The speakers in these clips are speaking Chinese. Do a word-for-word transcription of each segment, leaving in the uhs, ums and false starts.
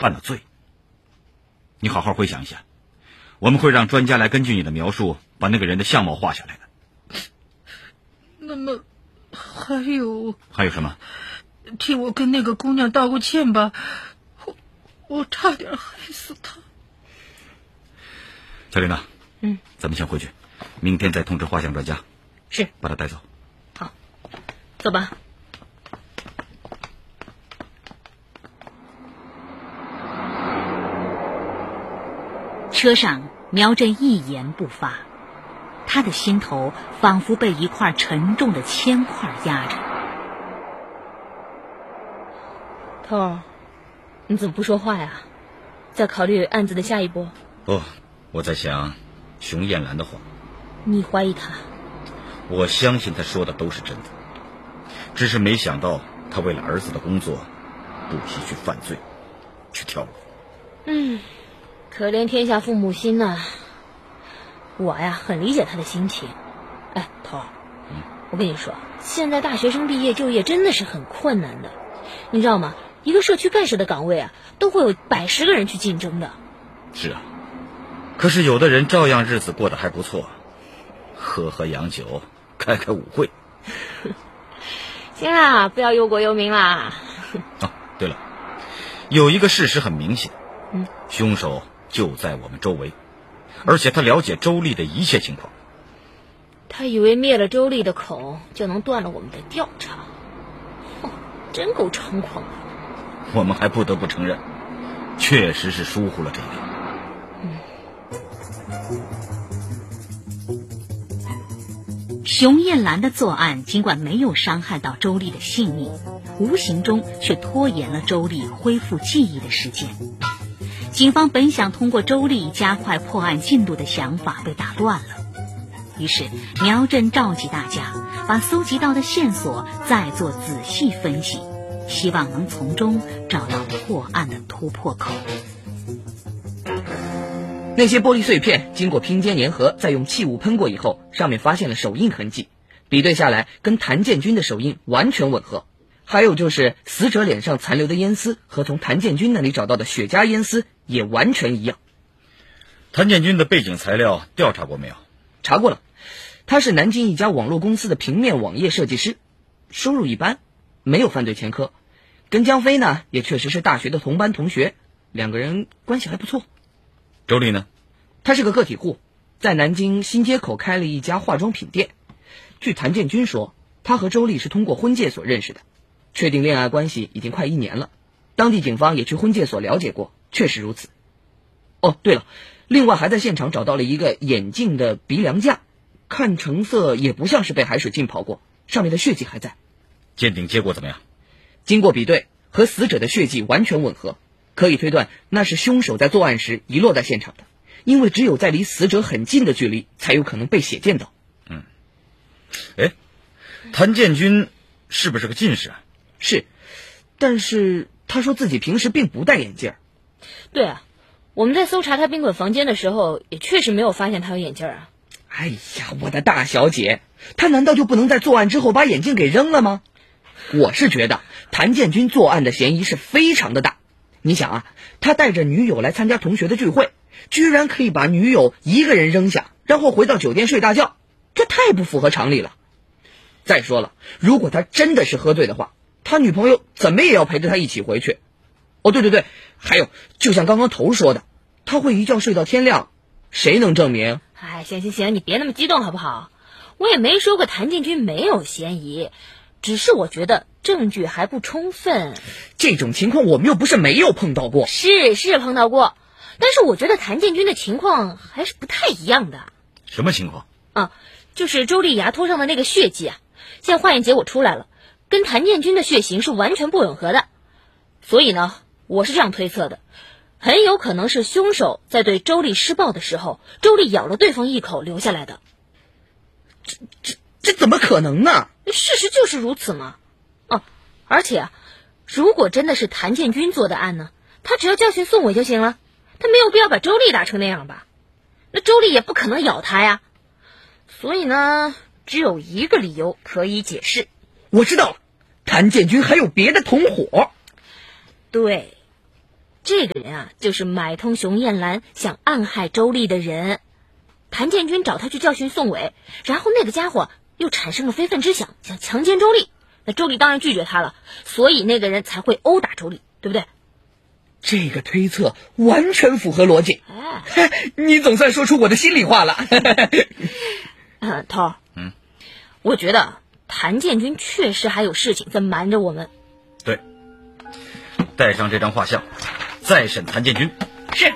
犯了罪。你好好回想一下，我们会让专家来根据你的描述把那个人的相貌画下来的。 那么还有还有什么？ 替我跟那个姑娘道过歉吧，我我差点害死她。 小玲娜， 嗯， 咱们先回去，明天再通知画像专家。 是， 把他带走。 好，走吧。车上，苗振一言不发，他的心头仿佛被一块沉重的铅块压着。头儿，你怎么不说话呀？在考虑案子的下一步？ 不，我在想熊艳兰的话。 你怀疑他？ 我相信他说的都是真的，只是没想到他为了儿子的工作，不惜去犯罪，去跳楼。 嗯，可怜天下父母心呐、啊。我呀，很理解他的心情。哎，头儿， 嗯， 我跟你说，现在大学生毕业就业真的是很困难的，你知道吗？一个社区干事的岗位啊，都会有百十个人去竞争的。 是啊，可是有的人照样日子过得还不错，喝喝洋酒，开开舞会。 行啦，不要忧国忧民啦。 哦，对了，有一个事实很明显， 嗯， 凶手就在我们周围，而且他了解周丽的一切情况。 他以为灭了周丽的口就能断了我们的调查，哼，真够猖狂的。 我们还不得不承认，确实是疏忽了这一点。 熊艳兰的作案尽管没有伤害到周丽的性命，无形中却拖延了周丽恢复记忆的时间。警方本想通过周丽加快破案进度的想法被打断了，于是苗振召集大家，把搜集到的线索再做仔细分析，希望能从中找到破案的突破口。 那些玻璃碎片经过拼接粘合，再用气雾喷过以后，上面发现了手印痕迹，比对下来跟谭建军的手印完全吻合。还有就是死者脸上残留的烟丝和从谭建军那里找到的雪茄烟丝也完全一样。 谭建军的背景材料调查过没有？ 查过了，他是南京一家网络公司的平面网页设计师，收入一般，没有犯罪前科，跟江飞呢也确实是大学的同班同学，两个人关系还不错。 周丽呢？ 他是个个体户，在南京新街口开了一家化妆品店。据谭建军说，他和周丽是通过婚介所认识的，确定恋爱关系已经快一年了。当地警方也去婚介所了解过，确实如此。哦，对了，另外还在现场找到了一个眼镜的鼻梁架，看成色也不像是被海水浸泡过，上面的血迹还在。 鉴定结果怎么样？ 经过比对，和死者的血迹完全吻合，可以推断那是凶手在作案时遗落在现场的，因为只有在离死者很近的距离才有可能被血溅到。 嗯，哎，谭建军是不是个近视啊？ 是，但是他说自己平时并不戴眼镜。 对啊，我们在搜查他宾馆房间的时候，也确实没有发现他有眼镜啊。 哎呀，我的大小姐，他难道就不能在作案之后把眼镜给扔了吗？我是觉得谭建军作案的嫌疑是非常的大。你想啊，他带着女友来参加同学的聚会，居然可以把女友一个人扔下，然后回到酒店睡大觉，这太不符合常理了。再说了，如果他真的是喝醉的话，他女朋友怎么也要陪着他一起回去。哦，对对对，还有，就像刚刚头说的，他会一觉睡到天亮，谁能证明？ 哎，行行行，你别那么激动好不好？我也没说过谭建军没有嫌疑，只是我觉得证据还不充分。 这种情况我们又不是没有碰到过。 是是碰到过，但是我觉得谭建军的情况还是不太一样的。 什么情况？ 啊，就是周丽牙托上的那个血迹啊，现在化验结果出来了，跟谭建军的血型是完全不吻合的。所以呢，我是这样推测的，很有可能是凶手在对周丽施暴的时候，周丽咬了对方一口留下来的。 这这这怎么可能呢？ 事实就是如此嘛。哦、啊，而且啊，如果真的是谭建军做的案呢，他只要教训宋伟就行了，他没有必要把周丽打成那样吧？那周丽也不可能咬他呀。所以呢，只有一个理由可以解释。 我知道了，谭建军还有别的同伙。 对， 这个人啊，就是买通熊艳兰想暗害周丽的人。谭建军找他去教训宋伟，然后那个家伙又产生了非分之想，想强奸周丽。那周丽当然拒绝他了，所以那个人才会殴打周丽，对不对？ 这个推测完全符合逻辑。 哎， 你总算说出我的心里话了。 嗯，头，嗯，我觉得谭建军确实还有事情在瞒着我们。 对，带上这张画像，再审谭建军。 是。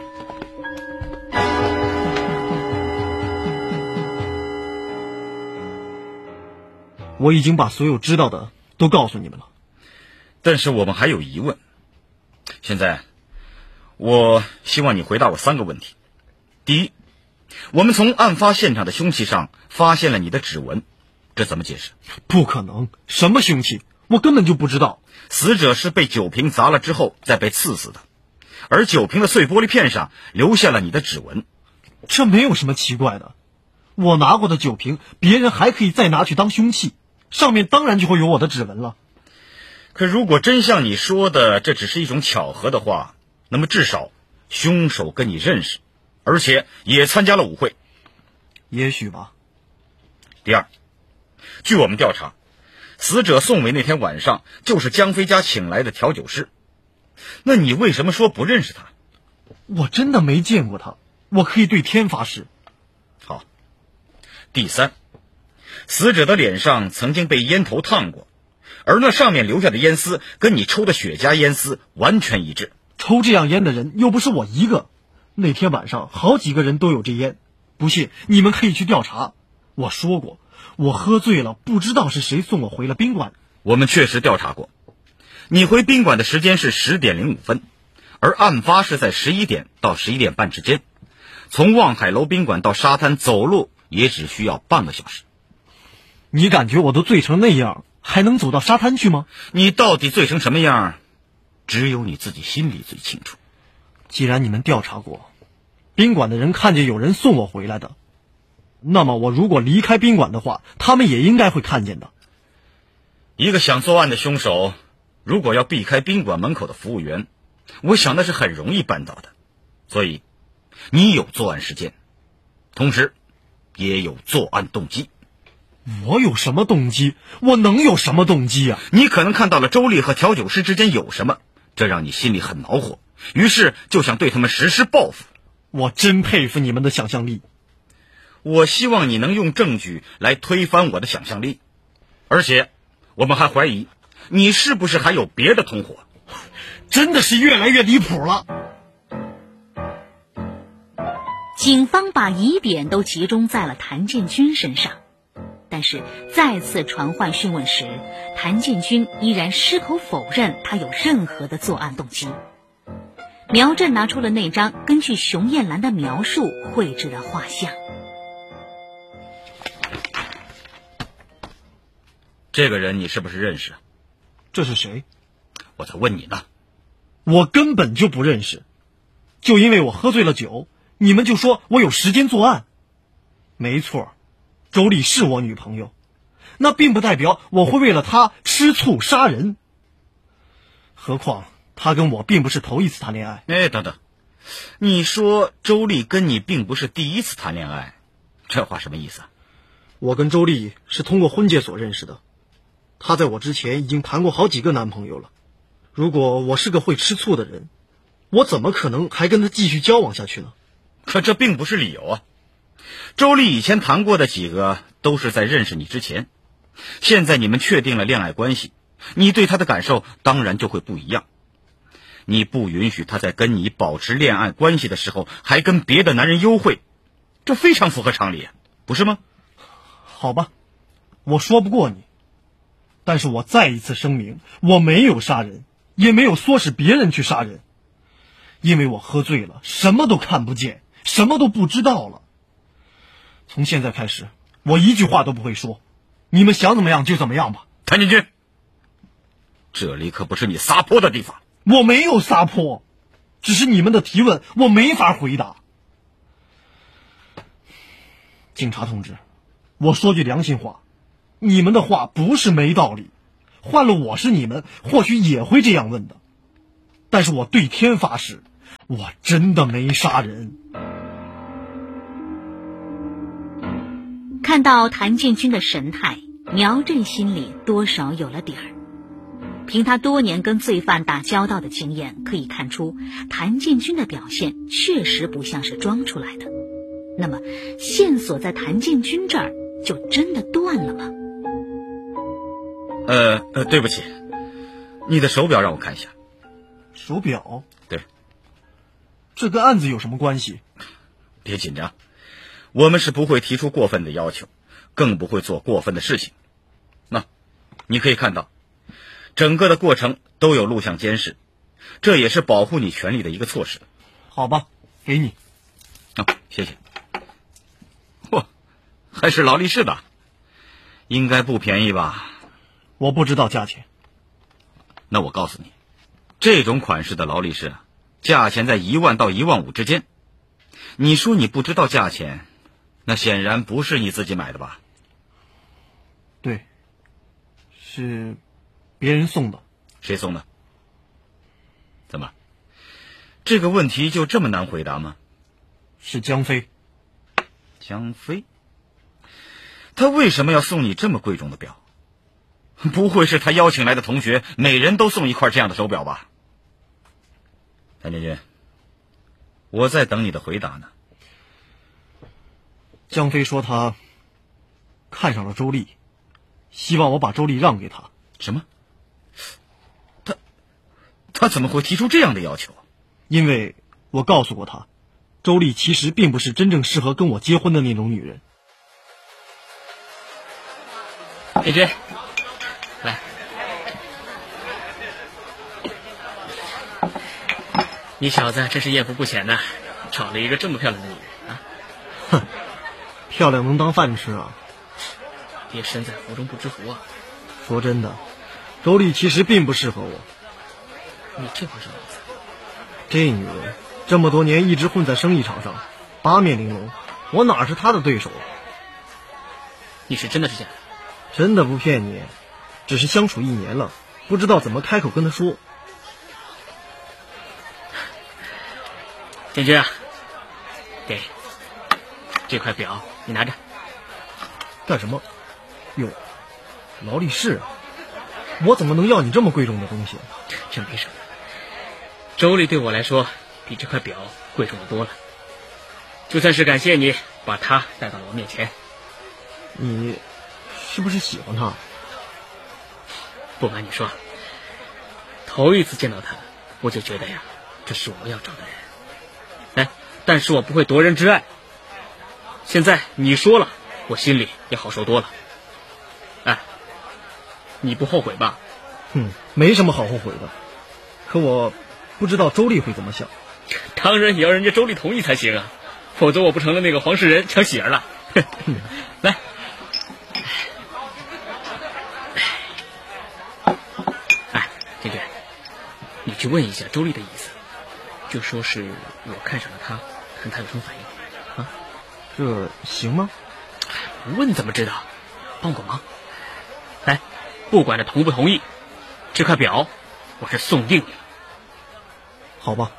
我已经把所有知道的都告诉你们了， 但是我们还有疑问。现在，我希望你回答我三个问题。第一，我们从案发现场的凶器上发现了你的指纹，这怎么解释？ 不可能，什么凶器？我根本就不知道。 死者是被酒瓶砸了之后再被刺死的，而酒瓶的碎玻璃片上留下了你的指纹。 这没有什么奇怪的，我拿过的酒瓶，别人还可以再拿去当凶器，上面当然就会有我的指纹了。 可如果真像你说的这只是一种巧合的话，那么至少凶手跟你认识，而且也参加了舞会。 也许吧。 第二，据我们调查，死者宋伟那天晚上就是江飞家请来的调酒师，那你为什么说不认识他？ 我真的没见过他，我可以对天发誓。 好。第三，死者的脸上曾经被烟头烫过，而那上面留下的烟丝跟你抽的雪茄烟丝完全一致。 抽这样烟的人又不是我一个，那天晚上好几个人都有这烟，不信你们可以去调查。我说过，我喝醉了，不知道是谁送我回了宾馆。 我们确实调查过，你回宾馆的时间是十点零五分，而案发是在十一点到十一点半之间，从望海楼宾馆到沙滩走路也只需要半个小时。 你感觉我都醉成那样，还能走到沙滩去吗？ 你到底醉成什么样，只有你自己心里最清楚。 既然你们调查过，宾馆的人看见有人送我回来的，那么我如果离开宾馆的话，他们也应该会看见的。 一个想作案的凶手，如果要避开宾馆门口的服务员，我想那是很容易办到的。所以，你有作案时间，同时也有作案动机。 我有什么动机？我能有什么动机啊？ 你可能看到了周丽和调酒师之间有什么，这让你心里很恼火，于是就想对他们实施报复。 我真佩服你们的想象力。 我希望你能用证据来推翻我的想象力，而且我们还怀疑你是不是还有别的同伙。 真的是越来越离谱了。 警方把疑点都集中在了谭建军身上，但是再次传唤讯问时，谭建军依然矢口否认他有任何的作案动机。苗振拿出了那张根据熊艳兰的描述绘制的画像。 这个人你是不是认识？ 这是谁？ 我在问你呢。 我根本就不认识，就因为我喝醉了酒，你们就说我有时间作案。没错，周丽是我女朋友，那并不代表我会为了她吃醋杀人。何况她跟我并不是头一次谈恋爱。 哎，等等，你说周丽跟你并不是第一次谈恋爱，这话什么意思啊？ 我跟周丽是通过婚介所认识的，她在我之前已经谈过好几个男朋友了。如果我是个会吃醋的人，我怎么可能还跟她继续交往下去呢？ 可这并不是理由啊。周丽以前谈过的几个都是在认识你之前，现在你们确定了恋爱关系，你对她的感受当然就会不一样。你不允许她在跟你保持恋爱关系的时候还跟别的男人幽会，这非常符合常理，不是吗？ 好吧，我说不过你，但是我再一次声明，我没有杀人，也没有唆使别人去杀人，因为我喝醉了，什么都看不见，什么都不知道了。从现在开始，我一句话都不会说，你们想怎么样就怎么样吧。 谭建军，这里可不是你撒泼的地方。 我没有撒泼，只是你们的提问我没法回答。警察同志，我说句良心话，你们的话不是没道理，换了我是你们，或许也会这样问的。 但是我对天发誓，我真的没杀人。 看到谭建军的神态，苗振心里多少有了底儿。凭他多年跟罪犯打交道的经验，可以看出谭建军的表现确实不像是装出来的。那么线索在谭建军这儿就真的断了吗？ 呃呃，对不起，你的手表让我看一下。 手表？ 对。 这跟案子有什么关系？ 别紧张，我们是不会提出过分的要求，更不会做过分的事情。那，你可以看到，整个的过程都有录像监视，这也是保护你权利的一个措施。 好吧，给你。 啊，谢谢。嚯，还是劳力士的，应该不便宜吧？ 我不知道价钱。 那我告诉你，这种款式的劳力士啊，价钱在一万到一万五之间。你说你不知道价钱，那显然不是你自己买的吧？ 对，是别人送的。 谁送的？怎么？这个问题就这么难回答吗？ 是江飞。 江飞？他为什么要送你这么贵重的表？不会是他邀请来的同学每人都送一块这样的手表吧？谭建军，我在等你的回答呢。 江飞说他看上了周丽，希望我把周丽让给他。 什么？他他怎么会提出这样的要求？ 因为我告诉过他，周丽其实并不是真正适合跟我结婚的那种女人。 建军，来，你小子真是艳福不浅呐，找了一个这么漂亮的女人啊！ 哼，漂亮能当饭吃啊！ 爹身在福中不知福啊！ 说真的，周丽其实并不适合我。 你这话什么意思？ 这女人这么多年一直混在生意场上，八面玲珑，我哪是她的对手啊？ 你是真的是假的？ 真的不骗你，只是相处一年了，不知道怎么开口跟她说。 建军啊，给这块表你拿着。 干什么？哟，劳力士啊！我怎么能要你这么贵重的东西？ 真没什么，周丽对我来说比这块表贵重的多了。就算是感谢你把她带到了我面前。 你是不是喜欢她？ 不瞒你说，头一次见到她，我就觉得呀，这是我要找的人。哎，但是我不会夺人之爱。现在你说了，我心里也好受多了。哎，你不后悔吧？ 哼，没什么好后悔的。可我不知道周丽会怎么想。 当然也要人家周丽同意才行啊，否则我不成了那个黄世仁抢喜儿了。来，哎，建军，你去问一下周丽的意思，就说是我看上了她，看她有什么反应啊？ 这行吗？ 不问怎么知道？帮个忙。来，不管他同不同意，这块表我是送定你了。 好吧，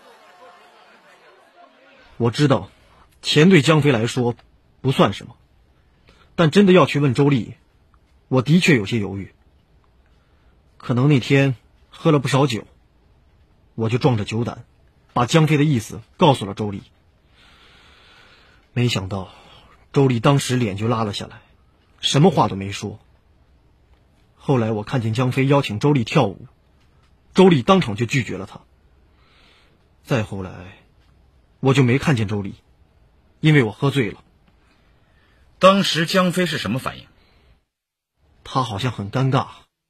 我知道钱对江飞来说不算什么，但真的要去问周丽，我的确有些犹豫。可能那天喝了不少酒，我就壮着酒胆把江飞的意思告诉了周丽。没想到周丽当时脸就拉了下来，什么话都没说。后来我看见江飞邀请周丽跳舞，周丽当场就拒绝了他。再后来我就没看见周丽，因为我喝醉了。 当时江飞是什么反应？ 他好像很尴尬。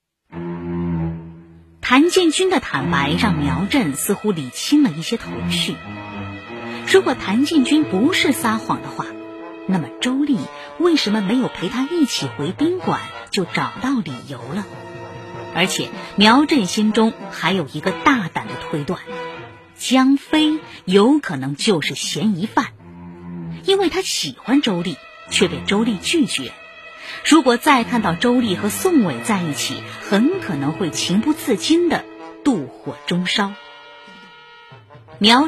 谭建军的坦白让苗振似乎理清了一些头绪。如果谭建军不是撒谎的话，那么周丽为什么没有陪他一起回宾馆就找到理由了？而且苗振心中还有一个大胆的推断，江飞有可能就是嫌疑犯，因为他喜欢周丽却被周丽拒绝。如果再看到周丽和宋伟在一起，很可能会情不自禁地妒火中烧。 苗